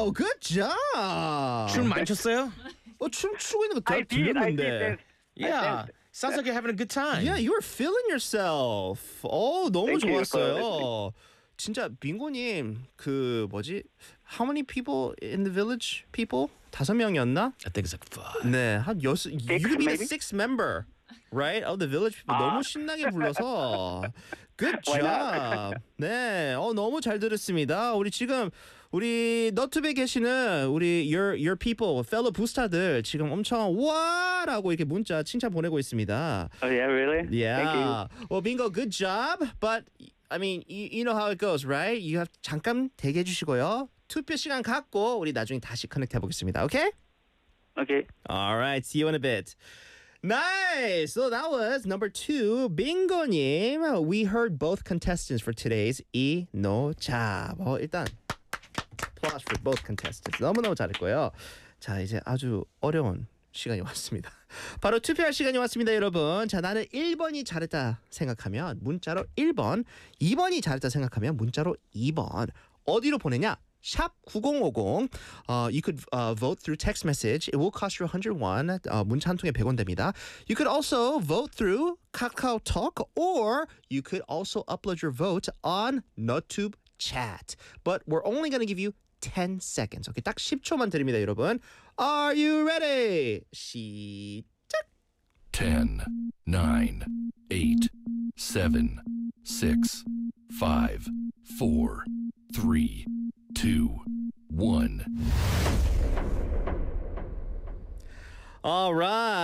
good job. 춤 많이 췄어요? 춤추고 있는 거 I 다 did. I 들렸는데. did. Yeah. Sounds like you're having a good time. Yeah, you were feeling yourself. 너무 Thank you for 좋았어요. 진짜 빙고님 그 뭐지? How many people in the village? People? 5명이었나? I think it's like 5. 네, 한 여섯. You could be the maybe? sixth member, right? Of the village people. 너무 신나게 불러서. Good Why job. 네, 너무 잘 들었습니다. 우리 너튜브에 계시는 우리 your people, fellow 부스타들 지금 엄청 와라고 이렇게 문자 칭찬 보내고 있습니다. Oh yeah, really? Yeah. Thank you. Well, Bingo, good job. But I mean, you know how it goes, right? You have 잠깐 대기해 주시고요. 투표 시간 갖고 우리 나중에 다시 커넥트 해보겠습니다. Okay? Okay. All right. See you in a bit. Nice. So that was number 2, Bingo님. We heard both contestants for today's 이노잡. 일단 applause for both contestants. 너무너무 잘했고요. 자, 이제 아주 어려운 시간이 왔습니다. 바로 투표할 시간이 왔습니다, 여러분. 자, 나는 1번이 잘했다 생각하면 문자로 1번, 2번이 잘했다 생각하면 문자로 2번. 어디로 보내냐? 샵 9050. You could vote through text message. It will cost you 101. 문자 한 통에 100원 됩니다. You could also vote through KakaoTalk, or you could also upload your vote on Notube chat. But we're only going to give you 10 seconds. Okay, 딱 10초만 드립니다, 여러분. Are you ready? 시작. 10, 9, 8, 7, 6, 5, 4, 3, 2, 1. All right.